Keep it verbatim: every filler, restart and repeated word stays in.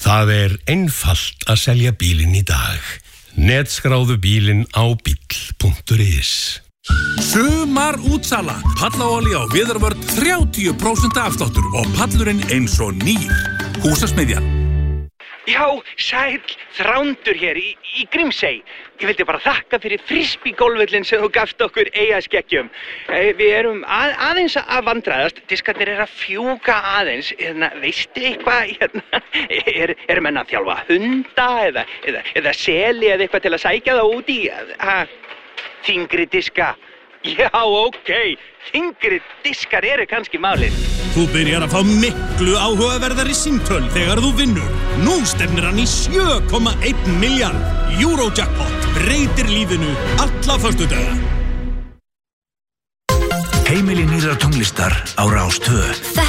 Það er einfalt að selja bílinn í dag. Netskráðu bílinn á bíll punktur is. Sumar útsala. Pallaolía á Viðarvörn þrjátíu prósent afsláttur og pallurinn eins og nýr. Húsasmiðjan. Já, sæll, Þrándur hér í, í Grímsey. Ég vildi bara þakka fyrir frisbee-golfvöllinn sem þú gafst okkur eigaskeggjum. Eh, við erum að, aðeins að vandræðast. Diskarnir er að fjúka aðeins. Hérna, veistu eitthvað? Hérna, er, er menn að þjálfa hunda eða, eða, eða seli eða eitthvað til að sækja það út í? Ha, þyngri diska. Já, ok. Þyngri diskar eru kannski málið. Þú byrjar að fá miklu áhugaverðari símtöl þegar þú vinnur. Nú stefnir hann í sjö komma einn milljarð. Eurojackpot breytir lífinu alla föstudaga. Heimili nýrrar tónlistar á Rás tvö.